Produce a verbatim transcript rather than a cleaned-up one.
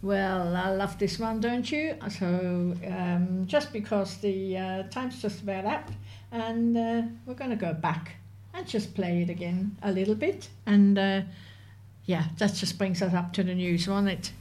Well, I love this one, don't you? So, um, just because the uh, time's just about up, and uh, we're going to go back and just play it again a little bit. And uh, yeah, that just brings us up to the news, won't it?